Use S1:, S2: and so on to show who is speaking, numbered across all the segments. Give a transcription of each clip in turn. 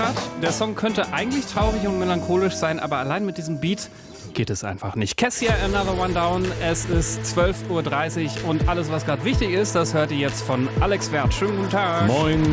S1: Grad. Der Song könnte eigentlich traurig und melancholisch sein, aber allein mit diesem Beat geht es einfach nicht. Cassia, Another One Down. Es ist 12.30 Uhr und alles, was gerade wichtig ist, das hört ihr jetzt von Alex Werth. Schönen guten Tag.
S2: Moin.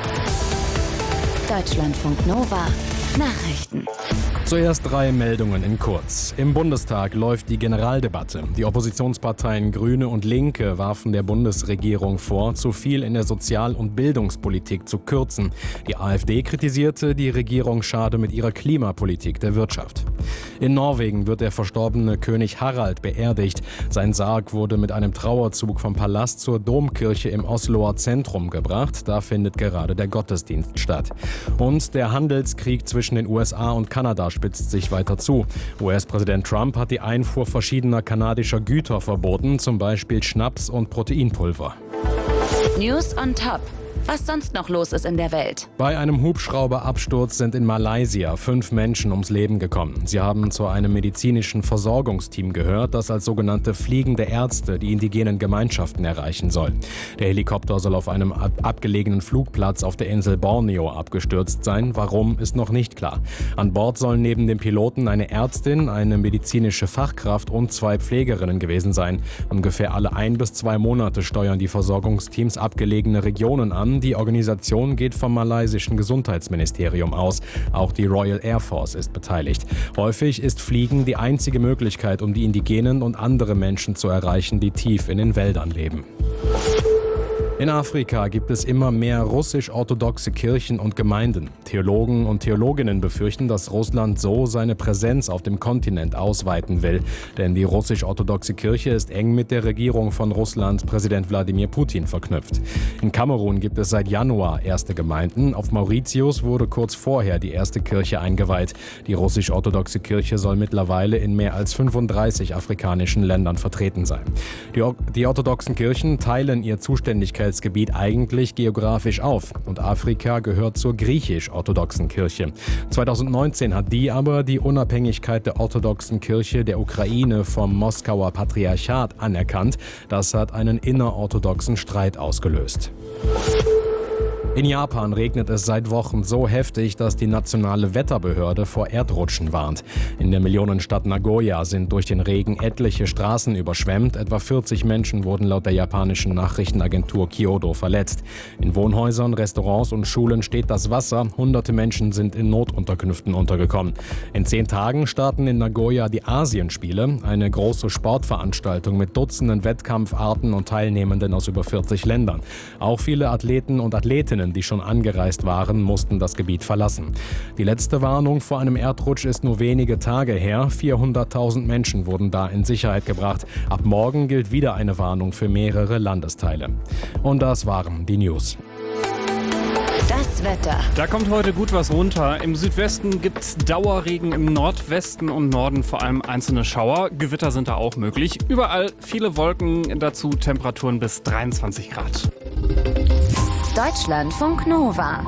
S3: Deutschlandfunk Nova. Nachrichten.
S2: Zuerst 3 Meldungen in kurz. Im Bundestag läuft die Generaldebatte. Die Oppositionsparteien Grüne und Linke warfen der Bundesregierung vor, zu viel in der Sozial- und Bildungspolitik zu kürzen. Die AfD kritisierte, die Regierung schade mit ihrer Klimapolitik der Wirtschaft. In Norwegen wird der verstorbene König Harald beerdigt. Sein Sarg wurde mit einem Trauerzug vom Palast zur Domkirche im Osloer Zentrum gebracht. Da findet gerade der Gottesdienst statt. Und der Handelskrieg zwischen den USA und Kanada spitzt sich weiter zu. US-Präsident Trump hat die Einfuhr verschiedener kanadischer Güter verboten, zum Beispiel Schnaps und Proteinpulver.
S3: News on Top. Was sonst noch los ist in der Welt.
S2: Bei einem Hubschrauberabsturz sind in Malaysia 5 Menschen ums Leben gekommen. Sie haben zu einem medizinischen Versorgungsteam gehört, das als sogenannte fliegende Ärzte die indigenen Gemeinschaften erreichen soll. Der Helikopter soll auf einem abgelegenen Flugplatz auf der Insel Borneo abgestürzt sein. Warum, ist noch nicht klar. An Bord sollen neben dem Piloten eine Ärztin, eine medizinische Fachkraft und 2 Pflegerinnen gewesen sein. Ungefähr alle 1 bis 2 Monate steuern die Versorgungsteams abgelegene Regionen an. Die Organisation geht vom malaysischen Gesundheitsministerium aus. Auch die Royal Air Force ist beteiligt. Häufig ist Fliegen die einzige Möglichkeit, um die Indigenen und andere Menschen zu erreichen, die tief in den Wäldern leben. In Afrika gibt es immer mehr russisch-orthodoxe Kirchen und Gemeinden. Theologen und Theologinnen befürchten, dass Russland so seine Präsenz auf dem Kontinent ausweiten will. Denn die russisch-orthodoxe Kirche ist eng mit der Regierung von Russlands Präsident Wladimir Putin verknüpft. In Kamerun gibt es seit Januar erste Gemeinden. Auf Mauritius wurde kurz vorher die erste Kirche eingeweiht. Die russisch-orthodoxe Kirche soll mittlerweile in mehr als 35 afrikanischen Ländern vertreten sein. Die orthodoxen Kirchen teilen ihr Zuständigkeitsgebiet eigentlich geografisch auf und Afrika gehört zur griechisch-orthodoxen Kirche. 2019 hat die aber die Unabhängigkeit der orthodoxen Kirche der Ukraine vom Moskauer Patriarchat anerkannt. Das hat einen innerorthodoxen Streit ausgelöst. In Japan regnet es seit Wochen so heftig, dass die nationale Wetterbehörde vor Erdrutschen warnt. In der Millionenstadt Nagoya sind durch den Regen etliche Straßen überschwemmt. Etwa 40 Menschen wurden laut der japanischen Nachrichtenagentur Kyodo verletzt. In Wohnhäusern, Restaurants und Schulen steht das Wasser. Hunderte Menschen sind in Notunterkünften untergekommen. In 10 Tagen starten in Nagoya die Asienspiele, eine große Sportveranstaltung mit Dutzenden Wettkampfarten und Teilnehmenden aus über 40 Ländern. Auch viele Athleten und Athletinnen, die schon angereist waren, mussten das Gebiet verlassen. Die letzte Warnung vor einem Erdrutsch ist nur wenige Tage her. 400.000 Menschen wurden da in Sicherheit gebracht. Ab morgen gilt wieder eine Warnung für mehrere Landesteile. Und das waren die News.
S3: Das Wetter.
S1: Da kommt heute gut was runter. Im Südwesten gibt's Dauerregen, im Nordwesten und Norden vor allem einzelne Schauer. Gewitter sind da auch möglich. Überall viele Wolken, dazu Temperaturen bis 23 Grad.
S3: Deutschlandfunk Nova.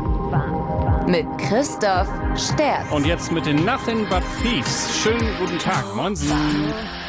S3: Mit Christoph Sterz.
S1: Und jetzt mit den Nothing But Thieves. Schönen guten Tag. Moin Sie.